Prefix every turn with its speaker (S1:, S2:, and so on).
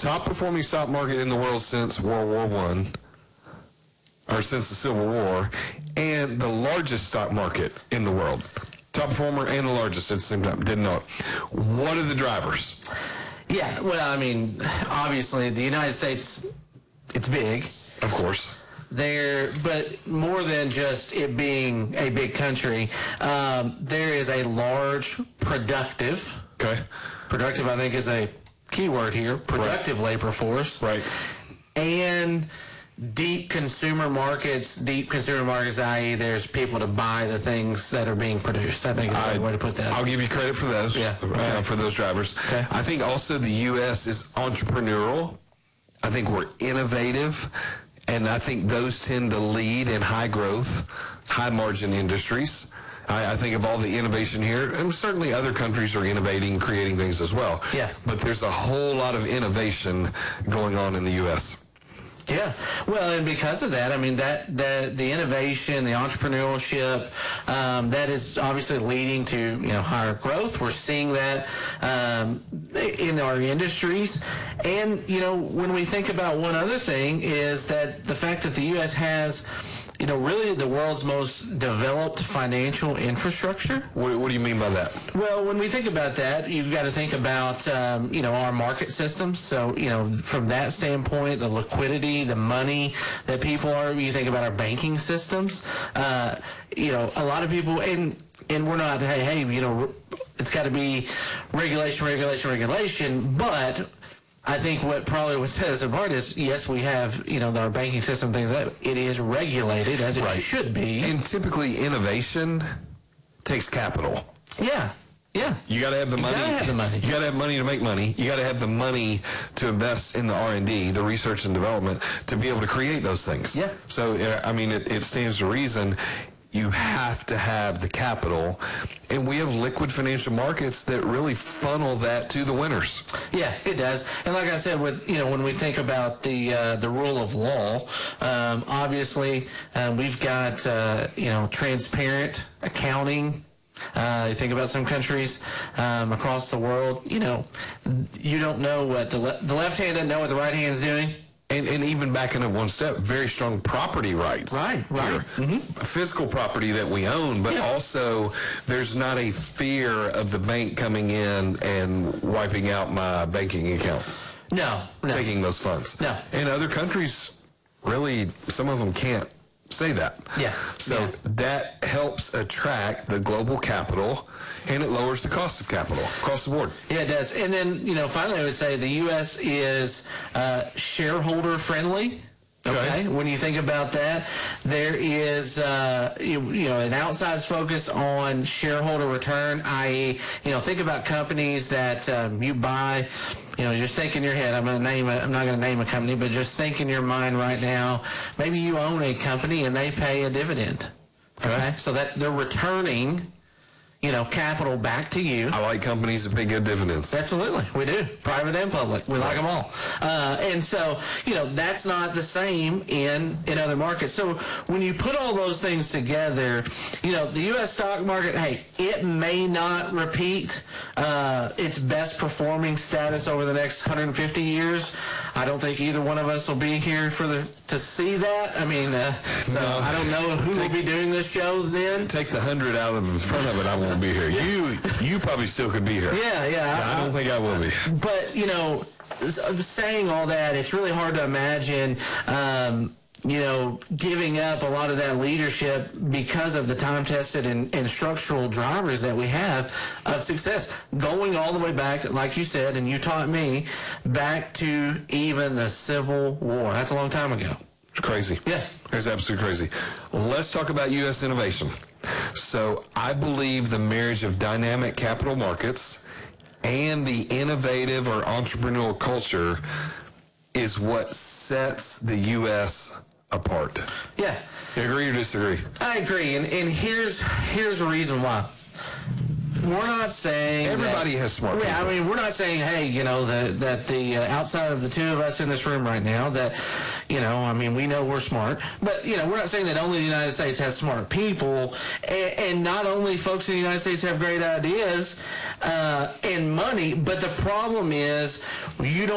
S1: top performing stock market in the world since World War I, or since the Civil War, and the largest stock market in the world. Top performer and the largest at the same time. Didn't know it. What are the drivers?
S2: Yeah, well, I mean, obviously, the United States, it's big.
S1: Of course.
S2: But more than just it being a big country, there is a large, productive.
S1: Okay.
S2: Productive, I think, is a key word here. Productive labor force.
S1: Right.
S2: And deep consumer markets, i.e. there's people to buy the things that are being produced. I think is a good way to put that.
S1: I'll give you credit for those, for those drivers.
S2: Okay.
S1: I think also the U.S. is entrepreneurial. I think we're innovative, and I think those tend to lead in high growth, high margin industries. I think of all the innovation here, and certainly other countries are innovating, creating things as well.
S2: Yeah.
S1: But there's a whole lot of innovation going on in the U.S.
S2: Yeah, well, and because of that, I mean, that the innovation, the entrepreneurship, that is obviously leading to higher growth. We're seeing that in our industries, and when we think about one other thing is that the fact that the U.S. has really the world's most developed financial infrastructure.
S1: What do you mean by that?
S2: Well, when we think about that, you've got to think about, our market systems. So, from that standpoint, the liquidity, the money that people are, you think about our banking systems. A lot of people, and we're not, hey, it's got to be regulation, but I think what set us apart is, yes, we have, our banking system, things like that. It is regulated as it should be.
S1: And typically innovation takes capital.
S2: Yeah.
S1: You got to have the money.
S2: You got to have the money.
S1: You got to have money to make money. You got to have the money to invest in the R&D, the research and development, to be able to create those things.
S2: Yeah.
S1: So, I mean, it stands to reason. You have to have the capital, and we have liquid financial markets that really funnel that to the winners.
S2: Yeah, it does. And like I said, when we think about the rule of law, obviously we've got transparent accounting. You think about some countries across the world. You don't know what the left hand doesn't know what the right hand's doing.
S1: And even backing up one step, very strong property rights.
S2: Right.
S1: Mm-hmm. Physical property that we own, but also there's not a fear of the bank coming in and wiping out my banking account.
S2: No.
S1: Taking those funds.
S2: No.
S1: In other countries, really, some of them can't say that.
S2: Yeah.
S1: So that helps attract the global capital, and it lowers the cost of capital across the board.
S2: Yeah, it does. And then, finally, I would say the U.S. is shareholder friendly. Okay. When you think about that, there is an outsized focus on shareholder return, i.e., think about companies that you buy. Just think in your head. I'm not going to name a company, but just think in your mind right now. Maybe you own a company and they pay a dividend. Okay. So that they're returning capital back to you.
S1: I like companies that pay good dividends.
S2: Absolutely. We do. Private and public. We like them all. And so, that's not the same in other markets. So when you put all those things together, the U.S. stock market, hey, it may not repeat its best performing status over the next 150 years. I don't think either one of us will be here to see that. I mean, so no. I don't know who will be doing this show then.
S1: Take the 100 out of in front of it, I won't be here. You probably still could be here.
S2: Yeah.
S1: I don't think I will be.
S2: But, saying all that, it's really hard to imagine, giving up a lot of that leadership because of the time-tested and structural drivers that we have of success. Going all the way back, like you said, and you taught me, back to even the Civil War. That's a long time ago.
S1: It's crazy.
S2: Yeah.
S1: It's absolutely crazy. Let's talk about U.S. innovation. So I believe the marriage of dynamic capital markets and the innovative or entrepreneurial culture is what sets the U.S. apart.
S2: Yeah.
S1: You agree or disagree?
S2: I agree, and here's the reason why. We're not saying
S1: everybody has smart people.
S2: Yeah, I mean, we're not saying, hey, that the outside of the two of us in this room right now, that, I mean, we know we're smart, but, we're not saying that only the United States has smart people, and not only folks in the United States have great ideas and money, but the problem is you don't